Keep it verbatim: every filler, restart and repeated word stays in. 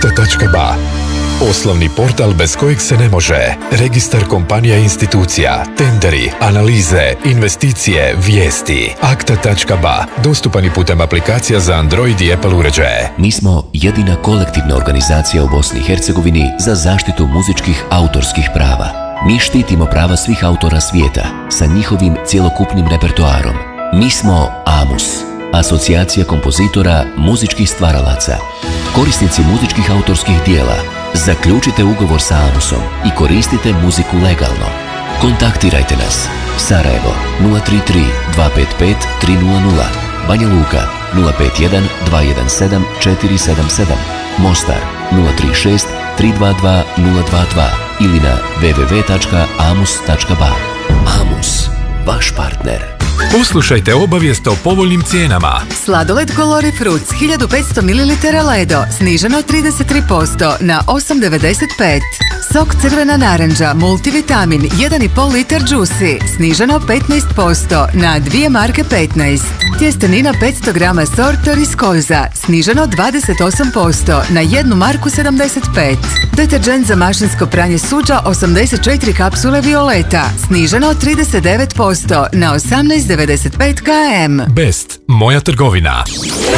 tačka ba. Poslovni portal bez kojeg se ne može. Registar kompanija i institucija, tenderi, analize, investicije, vijesti. akta tačka ba. Dostupan i putem aplikacija za Android i Apple uređaje. Mi smo jedina kolektivna organizacija u Bosni i Hercegovini za zaštitu muzičkih autorskih prava. Mi štitimo prava svih autora svijeta sa njihovim cjelokupnim repertoarom. Mi smo AMUS, Asocijacija kompozitora muzičkih stvaralaca. Korisnici muzičkih autorskih dijela, zaključite ugovor sa AMUSom i koristite muziku legalno. Kontaktirajte nas. Sarajevo nula tri tri dva pet pet tri nula nula, Banja Luka nula pet jedan dva jedan sedam četiri sedam sedam, Mostar nula tri šest tri dva dva nula dva dva ili na w w w tačka amus tačka ba. AMUS, vaš partner. Poslušajte obavijest o povoljnim cijenama. Sladoled Colori Fruits hiljadu petsto mililitara Ledo sniženo trideset tri posto na osam devedeset pet. Sok crvena naranđa multivitamin jedan i pol litar Juicy sniženo petnaest posto na dvije marke petnaest. Tjestenina petsto grama Sorto Riskoza sniženo dvadeset osam posto na jednu marku sedamdeset pet. Deterđent za mašinsko pranje suđa osamdeset četiri kapsule Violeta sniženo trideset devet posto na osamnaest devedeset pet km. Best, moja trgovina.